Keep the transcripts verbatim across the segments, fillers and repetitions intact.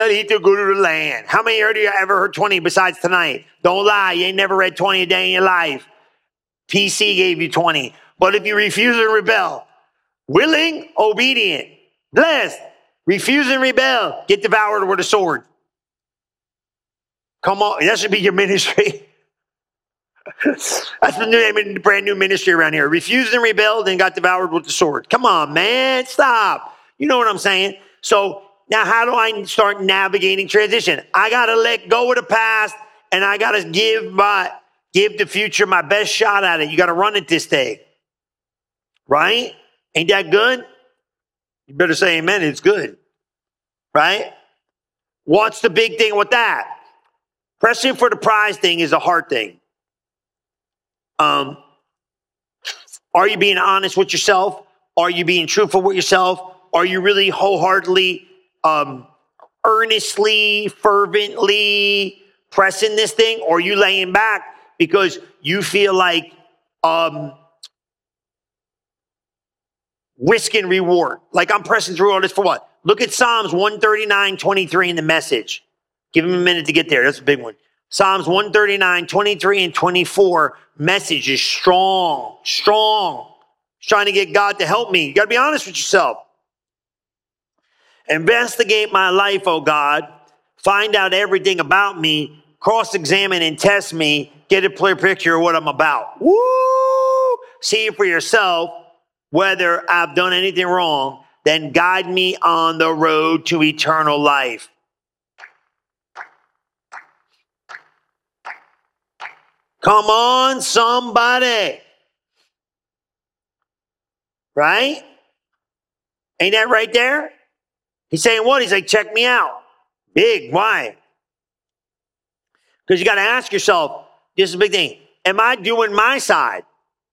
Eat the good of the land. How many of you ever heard twenty besides tonight? Don't lie. You ain't never read twenty a day in your life. P C gave you twenty. But if you refuse and rebel, willing, obedient, blessed, refuse and rebel, get devoured with a sword. Come on. That should be your ministry. That's the new, brand new ministry around here. Refused and rebelled and got devoured with the sword. Come on, man. Stop. You know what I'm saying? So now how do I start navigating transition? I got to let go of the past and I got to give my, give the future my best shot at it. You got to run it this day. Right? Ain't that good? You better say amen. It's good. Right? What's the big thing with that? Pressing for the prize thing is a hard thing. Um, are you being honest with yourself? Are you being truthful with yourself? Are you really wholeheartedly, um, earnestly, fervently pressing this thing? Or are you laying back because you feel like um, risk and reward? Like I'm pressing through all this for what? Look at Psalms one thirty-nine, twenty-three in the Message. Give him a minute to get there. That's a big one. Psalms one thirty-nine, twenty-three and twenty-four. Message is strong, strong. It's trying to get God to help me. You got to be honest with yourself. Investigate my life, oh God. Find out everything about me. Cross-examine and test me. Get a clear picture of what I'm about. Woo! See it for yourself whether I've done anything wrong. Then guide me on the road to eternal life. Come on, somebody. Right? Ain't that right there? He's saying what? He's like, check me out. Big. Why? Because you got to ask yourself, this is a big thing. Am I doing my side?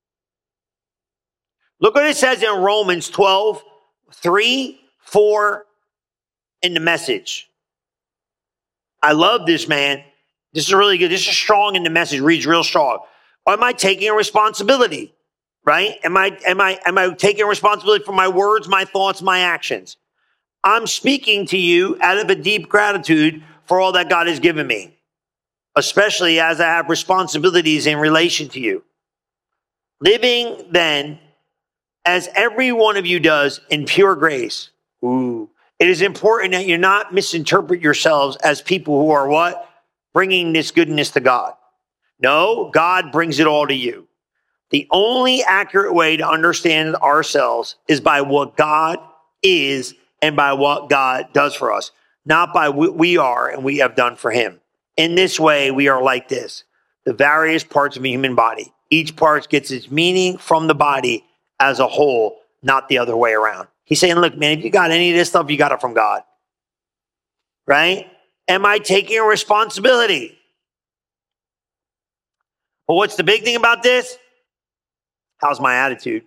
Look what it says in Romans twelve, three, four in the Message. I love this, man. This is really good. This is strong in the Message. Reads real strong. Or am I taking a responsibility? Right? Am I, am I, am I taking responsibility for my words, my thoughts, my actions? I'm speaking to you out of a deep gratitude for all that God has given me, especially as I have responsibilities in relation to you. Living then, as every one of you does, in pure grace. Ooh. It is important that you not misinterpret yourselves as people who are what? Bringing this goodness to God. No, God brings it all to you. The only accurate way to understand ourselves is by what God is and by what God does for us, not by what we are and we have done for him. In this way, we are like this. The various parts of a human body. Each part gets its meaning from the body as a whole, not the other way around. He's saying, look, man, if you got any of this stuff, you got it from God. Right? Am I taking a responsibility? But what's the big thing about this? How's my attitude?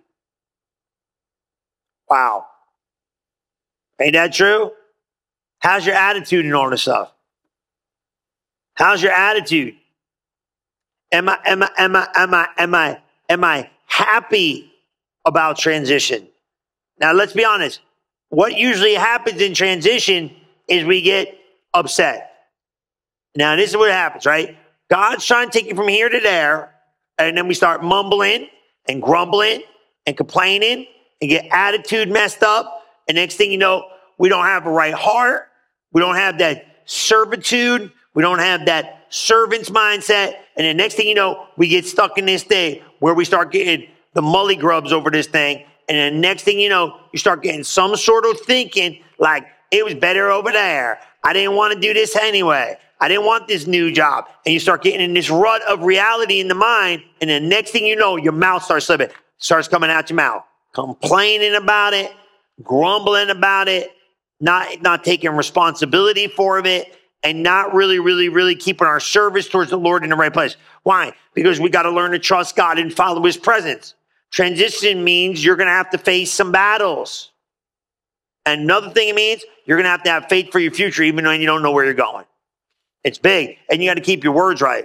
Wow. Ain't that true? How's your attitude in all this stuff? How's your attitude? Am I, am I, am I, am I, am I, am I happy about transition? Now, let's be honest. What usually happens in transition is we get upset. Now, this is what happens, right? God's trying to take you from here to there, and then we start mumbling and grumbling and complaining and get attitude messed up. And next thing you know, we don't have a right heart. We don't have that servitude. We don't have that servant's mindset. And the next thing you know, we get stuck in this thing where we start getting the mully grubs over this thing. And then the next thing you know, you start getting some sort of thinking like it was better over there. I didn't want to do this anyway. I didn't want this new job. And you start getting in this rut of reality in the mind. And the next thing you know, your mouth starts slipping, starts coming out your mouth, complaining about it, grumbling about it, not, not taking responsibility for it, and not really, really, really keeping our service towards the Lord in the right place. Why? Because we got to learn to trust God and follow his presence. Transition means you're going to have to face some battles. And another thing it means, you're going to have to have faith for your future, even though you don't know where you're going. It's big. And you got to keep your words right.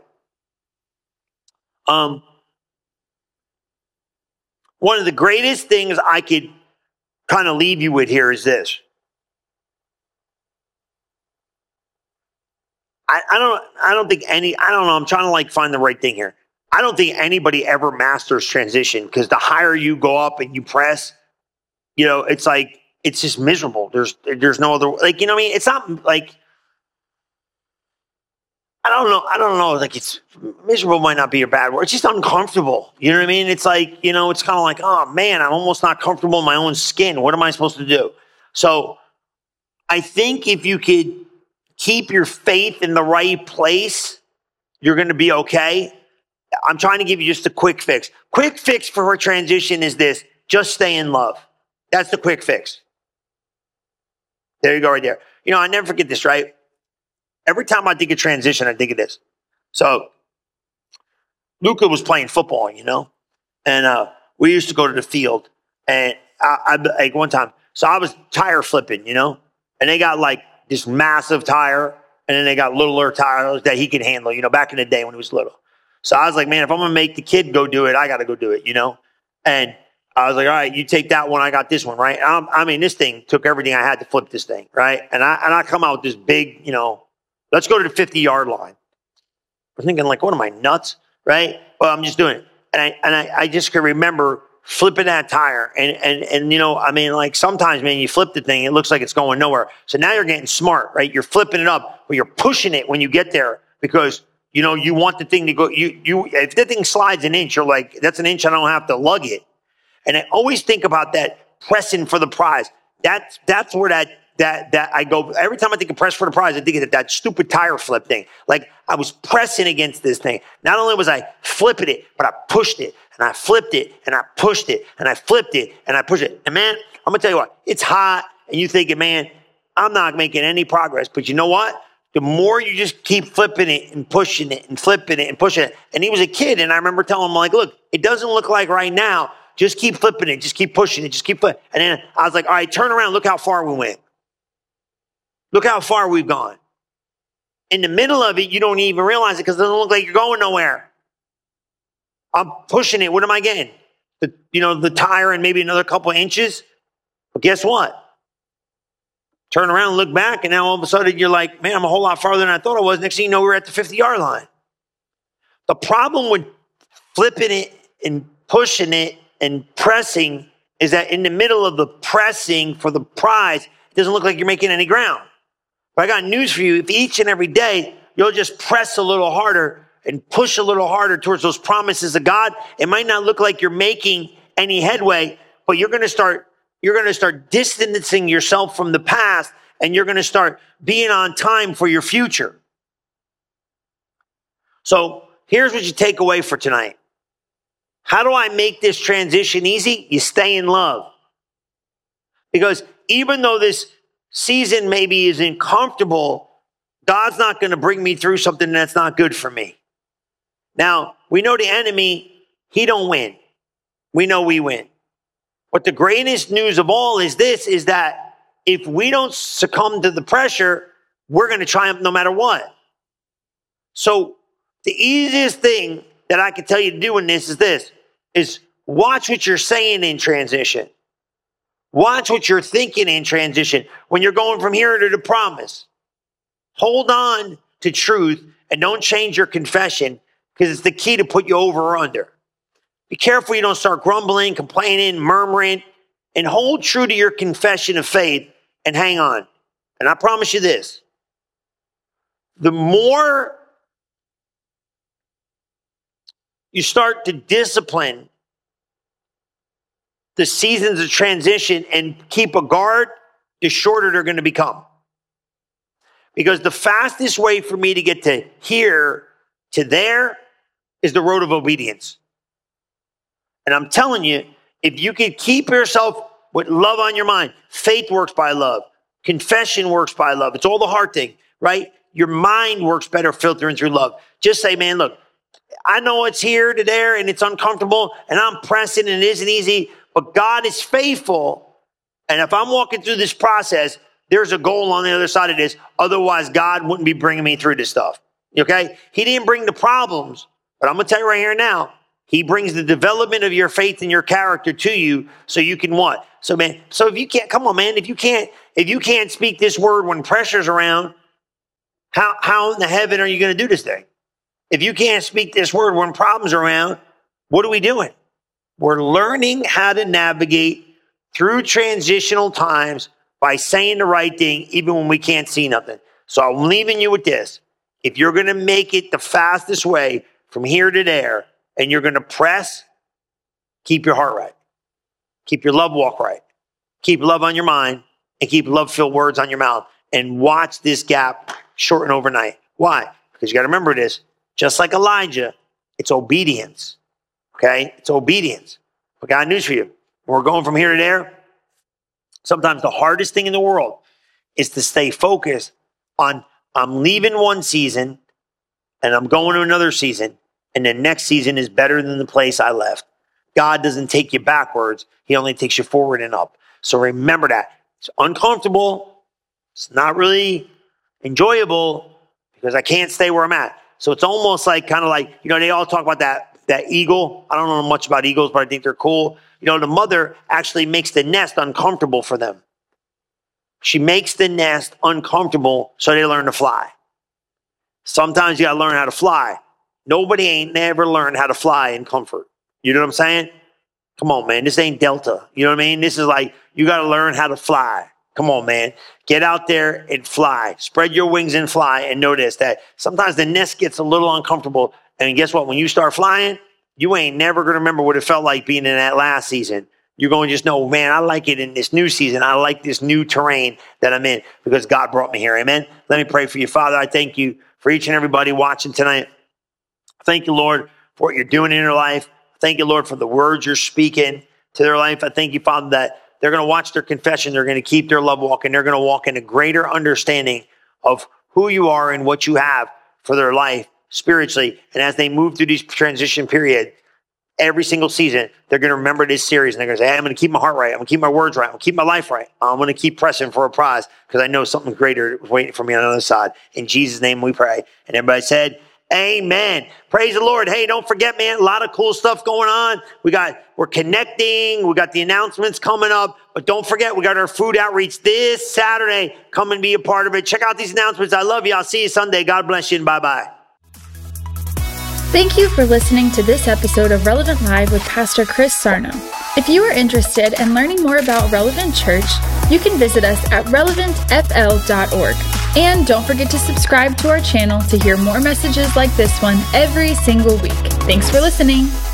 Um, one of the greatest things I could kind of leave you with here is this. I, I don't I don't think any, I don't know, I'm trying to like find the right thing here. I don't think anybody ever masters transition, because the higher you go up and you press, you know, it's like, it's just miserable. There's there's no other, like, you know what I mean? It's not like, I don't know. I don't know. Like, it's miserable might not be a bad word. It's just uncomfortable. You know what I mean? It's like, you know, it's kind of like, oh man, I'm almost not comfortable in my own skin. What am I supposed to do? So I think if you could keep your faith in the right place, you're going to be okay. I'm trying to give you just a quick fix. Quick fix for her transition is this: just stay in love. That's the quick fix. There you go, right there. You know, I never forget this, right? Every time I think of transition, I think of this. So Luca was playing football, you know, and uh, we used to go to the field, and I, I like one time, so I was tire flipping, you know, and they got like this massive tire, and then they got littler tires that he could handle, you know, back in the day when he was little. So I was like, man, if I'm going to make the kid go do it, I got to go do it, you know? And I was like, all right, you take that one, I got this one, right? I'm, I mean, this thing took everything I had to flip this thing, right? And I and I come out with this big, you know, let's go to the fifty-yard line. I'm thinking, like, what am I, nuts, right? Well, I'm just doing it. And I and I, I just can remember flipping that tire. And, and, and, you know, I mean, like, sometimes, man, you flip the thing, it looks like it's going nowhere. So now you're getting smart, right? You're flipping it up, but you're pushing it when you get there, because you know, you want the thing to go, you, you, if the thing slides an inch, you're like, that's an inch, I don't have to lug it. And I always think about that pressing for the prize. That's, that's where that, that, that I go, every time I think of press for the prize, I think of that, that stupid tire flip thing. Like, I was pressing against this thing. Not only was I flipping it, but I pushed it, and I flipped it, and I pushed it, and I flipped it, and I pushed it. And man, I'm gonna tell you what, it's hot, and you thinking, man, I'm not making any progress. But you know what? The more you just keep flipping it and pushing it and flipping it and pushing it. And he was a kid, and I remember telling him, like, look, it doesn't look like right now. Just keep flipping it. Just keep pushing it. Just keep flipping. And then I was like, all right, turn around. Look how far we went. Look how far we've gone. In the middle of it, you don't even realize it because it doesn't look like you're going nowhere. I'm pushing it. What am I getting? The, you know, the tire and maybe another couple of inches. But guess what? Turn around and look back, and now all of a sudden you're like, man, I'm a whole lot farther than I thought I was. Next thing you know, we're at the fifty-yard line. The problem with flipping it and pushing it and pressing is that in the middle of the pressing for the prize, it doesn't look like you're making any ground. But I got news for you. If each and every day you'll just press a little harder and push a little harder towards those promises of God, it might not look like you're making any headway, but you're going to start You're going to start distancing yourself from the past, and you're going to start being on time for your future. So here's what you take away for tonight. How do I make this transition easy? You stay in love. Because even though this season maybe isn't comfortable, God's not going to bring me through something that's not good for me. Now, we know the enemy, he don't win. We know we win. But the greatest news of all is this, is that if we don't succumb to the pressure, we're going to triumph no matter what. So the easiest thing that I can tell you to do in this is this, is watch what you're saying in transition. Watch what you're thinking in transition when you're going from here to the promise. Hold on to truth and don't change your confession, because it's the key to put you over or under. Be careful you don't start grumbling, complaining, murmuring, and hold true to your confession of faith and hang on. And I promise you this, the more you start to discipline the seasons of transition and keep a guard, the shorter they're going to become. Because the fastest way for me to get to here to there is the road of obedience. And I'm telling you, if you can keep yourself with love on your mind, faith works by love. Confession works by love. It's all the hard thing, right? Your mind works better filtering through love. Just say, man, look, I know it's here to there and it's uncomfortable and I'm pressing and it isn't easy, but God is faithful. And if I'm walking through this process, there's a goal on the other side of this. Otherwise, God wouldn't be bringing me through this stuff. Okay? He didn't bring the problems, but I'm going to tell you right here now, he brings the development of your faith and your character to you so you can what? So, man, so if you can't, come on, man, if you can't, if you can't speak this word when pressure's around, How, how in the heaven are you going to do this thing? If you can't speak this word when problems are around, what are we doing? We're learning how to navigate through transitional times by saying the right thing, even when we can't see nothing. So I'm leaving you with this. If you're going to make it the fastest way from here to there, and you're going to press, keep your heart right. Keep your love walk right. Keep love on your mind, and keep love-filled words on your mouth. And watch this gap shorten overnight. Why? Because you got to remember this. Just like Elijah, it's obedience. Okay? It's obedience. But got news for you. When we're going from here to there, sometimes the hardest thing in the world is to stay focused on, I'm leaving one season and I'm going to another season, and the next season is better than the place I left. God doesn't take you backwards. He only takes you forward and up. So remember that. It's uncomfortable. It's not really enjoyable because I can't stay where I'm at. So it's almost like, kind of like, you know, they all talk about that, that eagle. I don't know much about eagles, but I think they're cool. You know, the mother actually makes the nest uncomfortable for them. She makes the nest uncomfortable so they learn to fly. Sometimes you got to learn how to fly. Nobody ain't never learned how to fly in comfort. You know what I'm saying? Come on, man. This ain't Delta. You know what I mean? This is like, you got to learn how to fly. Come on, man. Get out there and fly. Spread your wings and fly. And notice that sometimes the nest gets a little uncomfortable. And guess what? When you start flying, you ain't never going to remember what it felt like being in that last season. You're going to just know, man, I like it in this new season. I like this new terrain that I'm in because God brought me here. Amen. Let me pray for you. Father, I thank you for each and everybody watching tonight. Thank you, Lord, for what you're doing in their life. Thank you, Lord, for the words you're speaking to their life. I thank you, Father, that they're going to watch their confession. They're going to keep their love walk, and they're going to walk in a greater understanding of who you are and what you have for their life spiritually. And as they move through this transition period, every single season, they're going to remember this series, and they're going to say, hey, I'm going to keep my heart right. I'm going to keep my words right. I'm going to keep my life right. I'm going to keep pressing for a prize because I know something greater is waiting for me on the other side. In Jesus' name we pray. And everybody said, amen. Praise the Lord. Hey, don't forget, man, a lot of cool stuff going on. We got, we're connecting. We got the announcements coming up. But don't forget, we got our food outreach this Saturday. Come and be a part of it. Check out these announcements. I love you. I'll see you Sunday. God bless you, and bye-bye. Thank you for listening to this episode of Relevant Live with Pastor Chris Sarno. If you are interested in learning more about Relevant Church, you can visit us at relevant f l dot org. And don't forget to subscribe to our channel to hear more messages like this one every single week. Thanks for listening.